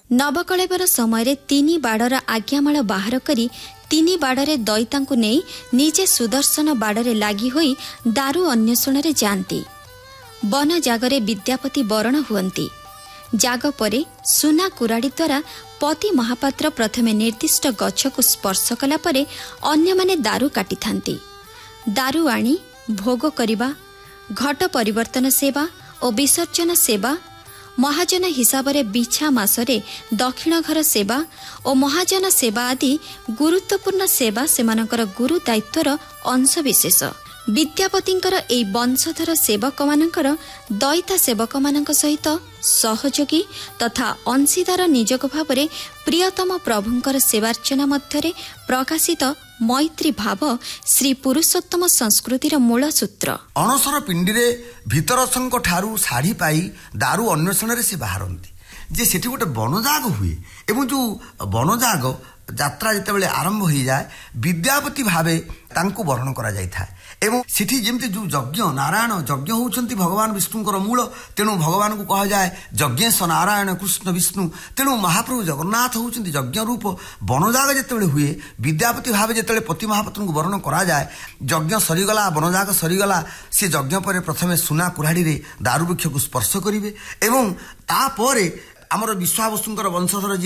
नवकलेवर समय 3 बाड़र आज्ञामाल बाहर करी 3 बाड़े दैतांकु नहीं निजे सुदर्शन बाड़े लगी होई दारू अन्वेषण जाती। वन जागरे विद्यापति बरण हुअन्ति। जाग परे सुना कुराड़ी द्वारा पति महापात्र प्रथमे निर्दिष्ट गछ को स्पर्श कला परे अन्य माने दारू काटी थांती। दारू आनी भोग करिबा, घट परिवर्तन सेवा और विसर्जन सेवा, महाजन हिसाब रे बिछा मासरे दक्षिण घर सेवा और महाजन सेवा आदि गुरुत्वपूर्ण सेवा सेमानकर गुरु दायित्वर अंश विशेष। विद्यापतिंकर एई वंशधर सेवक मानकर दैता सेवक मानक सहित सहयोगी तथा अंशीदार निजक भावरे प्रियतम प्रभुंकर सेवार्चना मध्यरे प्रकाशित मैत्री भाव श्री पुरुषोत्तम संस्कृतिर मूल सूत्र। अणसर पिंडी भितरसंक ठारू शाढ़ी पाई दारू अन्वेषण से बाहरती जे सेठी गोटे बनजाग हुए एवं जो बनजाग यात्रा जिते आरंभ हो जाए विद्यापति भावे तांको वर्ण करा जाय था एवं सेठी जेमती जो यज्ञ नारायण यज्ञ होउछंती भगवान विष्णुंकर मूल तेणु भगवान को कहा जाए यज्ञेश नारायण कृष्ण विष्णु तेणु महाप्रभु जगन्नाथ होउछंती यज्ञ रूप बनजाग जेतेबेले हुए विद्यापति भावे जेतेबेले पति महापात्र को वर्ण करा जाए यज्ञ सरीगला बनजाग सरीगला से यज्ञ पर प्रथमे सुना कुराड़ी रे दारू वृक्ष को स्पर्श करिवे एवं तापरे आमर विश्वावसुंकर वंशधर